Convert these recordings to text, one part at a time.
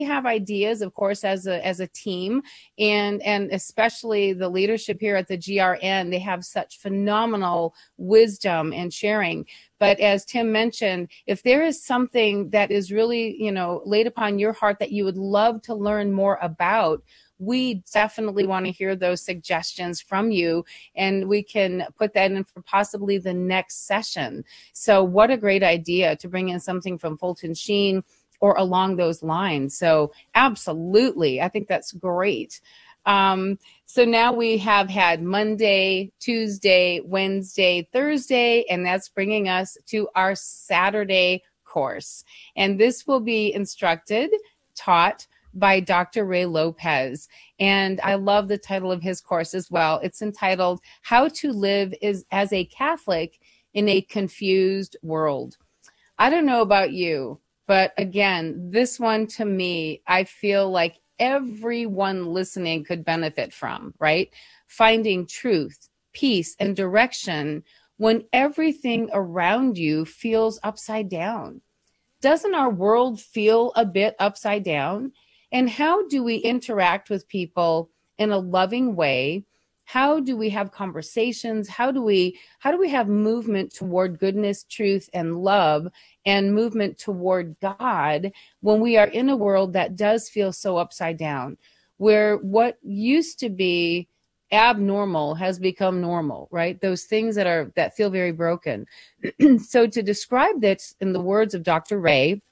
have ideas, of course, as a team, and especially the leadership here at the GRN. They have such phenomenal wisdom and sharing. But as Tim mentioned, if there is something that is really, laid upon your heart that you would love to learn more about, we definitely want to hear those suggestions from you, and we can put that in for possibly the next session. So what a great idea to bring in something from Fulton Sheen or along those lines. So absolutely, I think that's great. So now we have had Monday, Tuesday, Wednesday, Thursday, and that's bringing us to our Saturday course. And this will be taught by Dr. Ray Lopez. And I love the title of his course as well. It's entitled How to Live as a Catholic in a Confused World. I don't know about you, but again, this one to me, I feel like everyone listening could benefit from, right? Finding truth, peace, and direction when everything around you feels upside down. Doesn't our world feel a bit upside down? And how do we interact with people in a loving way? How do we have conversations? How do we have movement toward goodness, truth, and love, and movement toward God when we are in a world that does feel so upside down, where what used to be abnormal has become normal, right? Those things that feel very broken. So to describe this in the words of Dr. Ray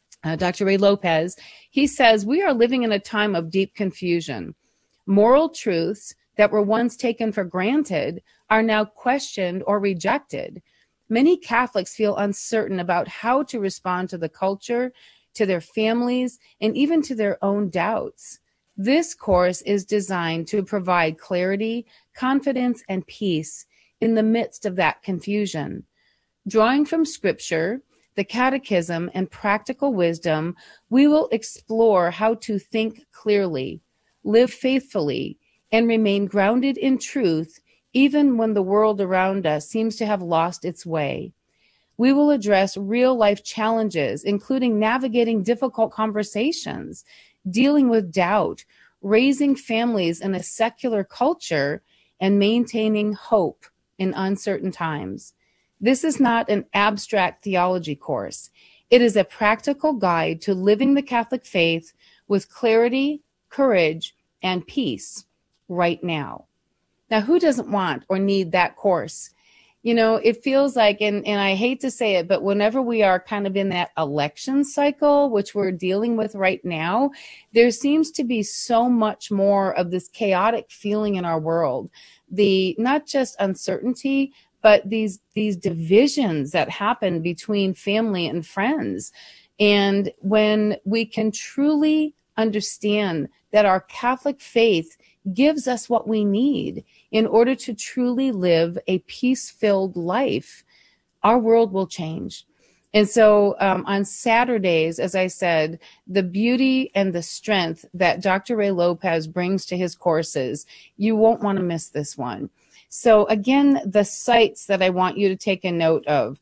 Lopez, he says, we are living in a time of deep confusion. Moral truths that were once taken for granted are now questioned or rejected. Many Catholics feel uncertain about how to respond to the culture, to their families, and even to their own doubts. This course is designed to provide clarity, confidence, and peace in the midst of that confusion. Drawing from Scripture, the Catechism, and practical wisdom, we will explore how to think clearly, live faithfully, and remain grounded in truth even when the world around us seems to have lost its way. We will address real-life challenges, including navigating difficult conversations, dealing with doubt, raising families in a secular culture, and maintaining hope in uncertain times. This is not an abstract theology course. It is a practical guide to living the Catholic faith with clarity, courage, and peace right now. Now, who doesn't want or need that course? It feels like, and I hate to say it, but whenever we are kind of in that election cycle, which we're dealing with right now, there seems to be so much more of this chaotic feeling in our world. Not just uncertainty, but these divisions that happen between family and friends. And when we can truly understand that our Catholic faith gives us what we need in order to truly live a peace-filled life, our world will change. And so on Saturdays, as I said, the beauty and the strength that Dr. Ray Lopez brings to his courses, you won't want to miss this one. So again, the sites that I want you to take a note of,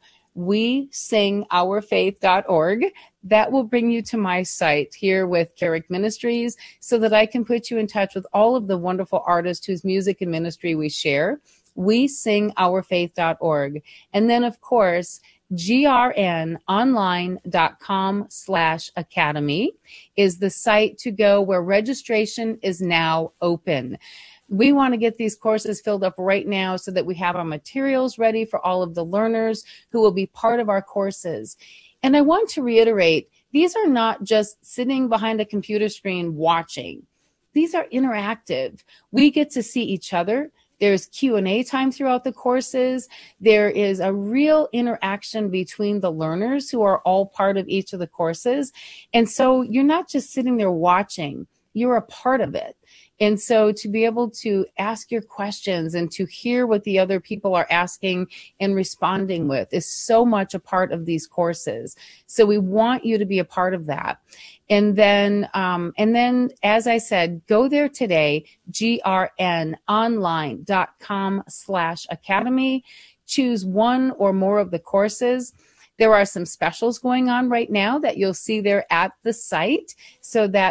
WeSingOurFaith.org. That will bring you to my site here with Carrick Ministries so that I can put you in touch with all of the wonderful artists whose music and ministry we share. WeSingOurFaith.org. And then, of course, grnonline.com/academy is the site to go where registration is now open. We want to get these courses filled up right now so that we have our materials ready for all of the learners who will be part of our courses. And I want to reiterate, these are not just sitting behind a computer screen watching. These are interactive. We get to see each other. There's Q&A time throughout the courses. There is a real interaction between the learners who are all part of each of the courses. And so you're not just sitting there watching, you're a part of it. And so to be able to ask your questions and to hear what the other people are asking and responding with is so much a part of these courses. So we want you to be a part of that. And then, as I said, go there today, grnonline.com/academy. Choose one or more of the courses. There are some specials going on right now that you'll see there at the site so that